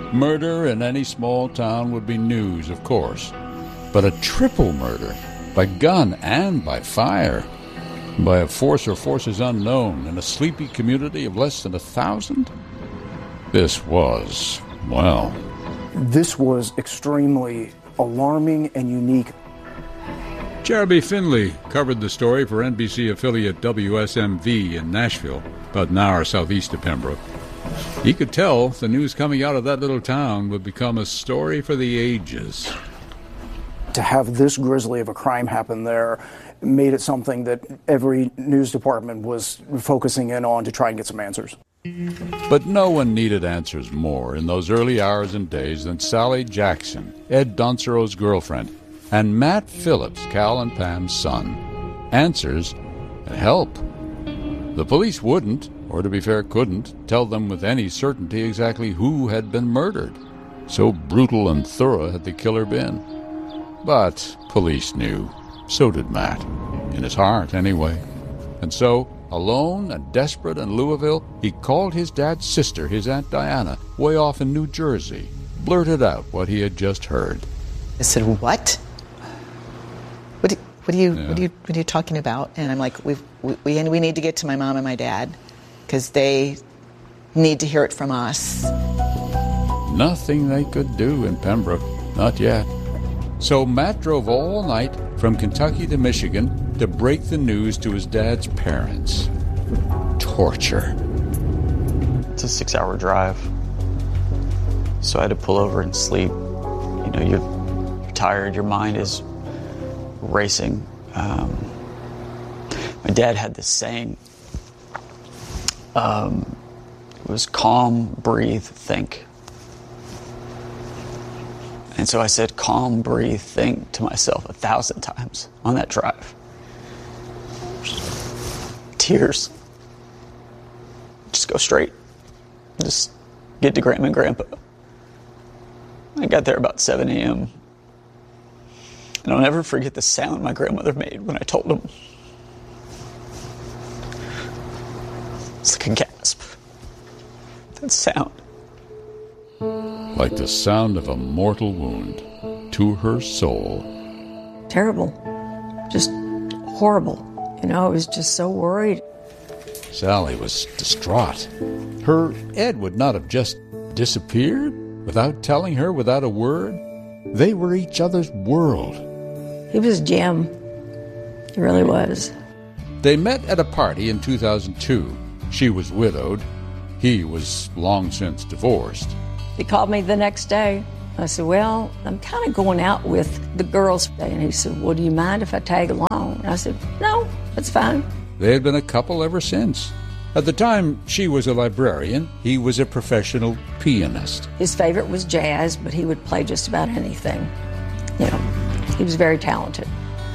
Murder in any small town would be news, of course. But a triple murder, by gun and by fire, by a force or forces unknown, in a sleepy community of less than 1,000? This was, well... This was extremely alarming and unique. Jeremy Finley covered the story for NBC affiliate WSMV in Nashville, about an hour southeast of Pembroke. He could tell the news coming out of that little town would become a story for the ages. To have this grisly of a crime happen there made it something that every news department was focusing in on to try and get some answers. But no one needed answers more in those early hours and days than Sally Jackson, Ed Doncero's girlfriend, and Matt Phillips, Cal and Pam's son. Answers and help. The police wouldn't, or to be fair, couldn't, tell them with any certainty exactly who had been murdered. So brutal and thorough had the killer been. But police knew. So did Matt. In his heart, anyway. And so, alone and desperate in Louisville, he called his dad's sister, his Aunt Diana, way off in New Jersey, blurted out what he had just heard. I said, "What? What are you talking about?" And I'm like, we need to get to my mom and my dad because they need to hear it from us. Nothing they could do in Pembroke, not yet. So Matt drove all night from Kentucky to Michigan to break the news to his dad's parents. Torture. It's a 6-hour drive, so I had to pull over and sleep. You know, you're tired, your mind is racing. My dad had this saying, it was calm, breathe, think. And so I said, calm, breathe, think to myself 1,000 times on that drive. Tears. Just go straight. Just get to Grandma and Grandpa. I got there about 7 a.m. And I'll never forget the sound my grandmother made when I told them. It's like a gasp. That sound. Like the sound of a mortal wound to her soul. Terrible. Just horrible. You know, I was just so worried. Sally was distraught. Her Ed would not have just disappeared without telling her, without a word. They were each other's world. He was Jim. He really was. They met at a party in 2002. She was widowed. He was long since divorced. He called me the next day. I said, well, I'm kind of going out with the girls. And he said, well, do you mind if I tag along? I said, no, that's fine. They had been a couple ever since. At the time, she was a librarian. He was a professional pianist. His favorite was jazz, but he would play just about anything. You know, he was very talented.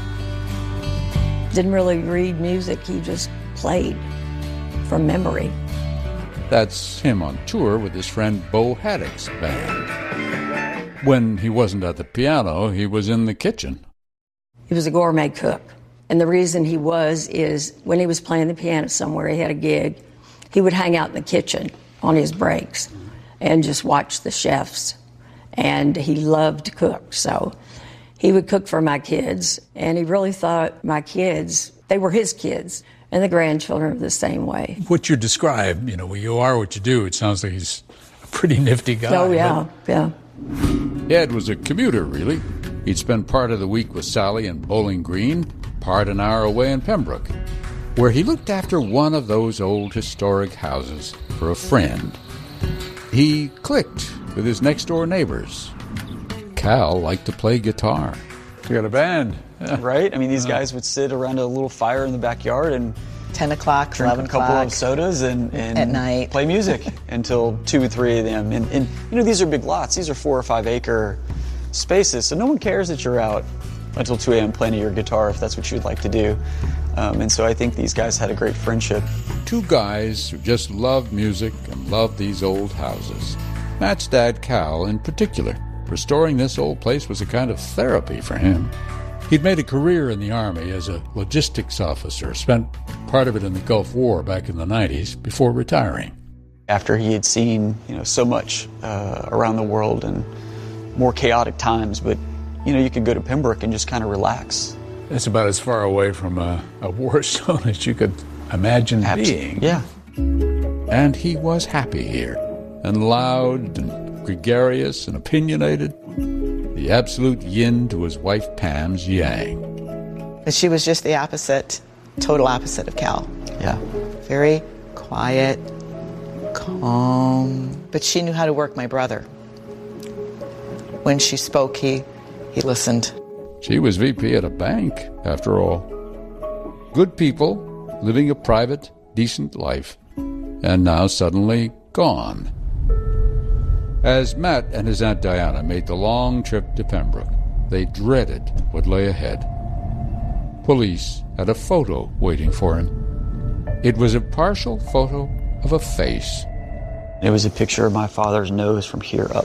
Didn't really read music. He just played from memory. That's him on tour with his friend Bo Haddock's band. When he wasn't at the piano, he was in the kitchen. He was a gourmet cook. And the reason he was is when he was playing the piano somewhere, he had a gig, he would hang out in the kitchen on his breaks and just watch the chefs. And he loved to cook. So he would cook for my kids. And he really thought my kids, they were his kids. And the grandchildren are the same way. What you describe, you know, when you are what you do, it sounds like he's a pretty nifty guy. Oh, yeah, yeah. Ed was a commuter, really. He'd spend part of the week with Sally in Bowling Green, part an hour away in Pembroke, where he looked after one of those old historic houses for a friend. He clicked with his next-door neighbors. Cal liked to play guitar. You got a band. Yeah. Right? I mean, these guys would sit around a little fire in the backyard and 10 o'clock, drink 11 a couple o'clock. of sodas and At night. play music until 2 or 3 a.m. And, you know, these are big lots. These are 4 or 5 acre spaces, so no one cares that you're out until 2 a.m. playing your guitar if that's what you'd like to do. And so I think these guys had a great friendship. Two guys who just loved music and loved these old houses. Matt's dad, Cal, in particular. Restoring this old place was a kind of therapy for him. He'd made a career in the Army as a logistics officer, spent part of it in the Gulf War back in the 90s before retiring. After he had seen, so much around the world and more chaotic times, but, you could go to Pembroke and just kind of relax. It's about as far away from a war zone as you could imagine being. Yeah. And he was happy here, and loud and gregarious and opinionated, the absolute yin to his wife Pam's yang. But she was just the opposite, total opposite of Cal. Yeah. Very quiet, calm, but she knew how to work my brother. When she spoke, he listened. She was VP at a bank, after all. Good people, living a private, decent life, and now suddenly gone. As Matt and his Aunt Diana made the long trip to Pembroke, they dreaded what lay ahead. Police had a photo waiting for him. It was a partial photo of a face. It was a picture of my father's nose from here up.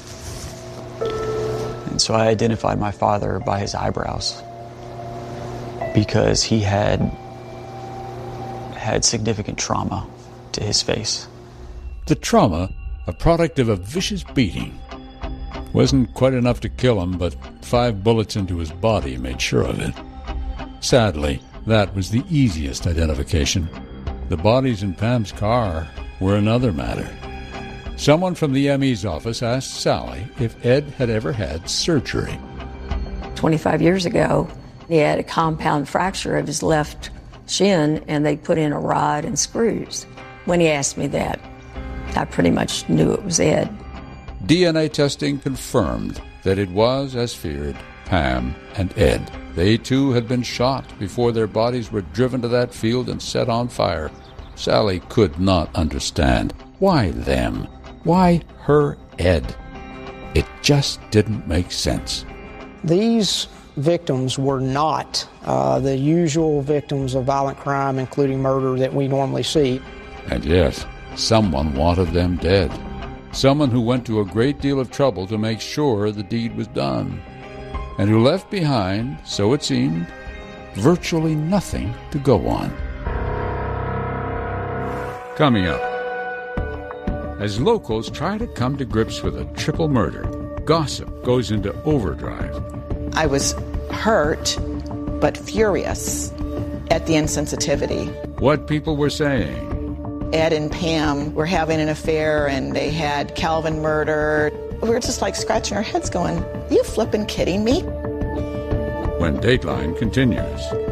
And so I identified my father by his eyebrows because he had significant trauma to his face. The trauma, a product of a vicious beating. Wasn't quite enough to kill him, but 5 bullets into his body made sure of it. Sadly, that was the easiest identification. The bodies in Pam's car were another matter. Someone from the ME's office asked Sally if Ed had ever had surgery. 25 years ago, he had a compound fracture of his left shin, and they put in a rod and screws. When he asked me that, I pretty much knew it was Ed. DNA testing confirmed that it was, as feared, Pam and Ed. They too had been shot before their bodies were driven to that field and set on fire. Sally could not understand. Why them? Why her Ed? It just didn't make sense. These victims were not the usual victims of violent crime, including murder, that we normally see. And yet, someone wanted them dead. Someone who went to a great deal of trouble to make sure the deed was done. And who left behind, so it seemed, virtually nothing to go on. Coming up, as locals try to come to grips with a triple murder, gossip goes into overdrive. I was hurt, but furious at the insensitivity. What people were saying. Ed and Pam were having an affair, and they had Calvin murdered. We were just like scratching our heads going, "You flippin' kidding me?" When Dateline continues.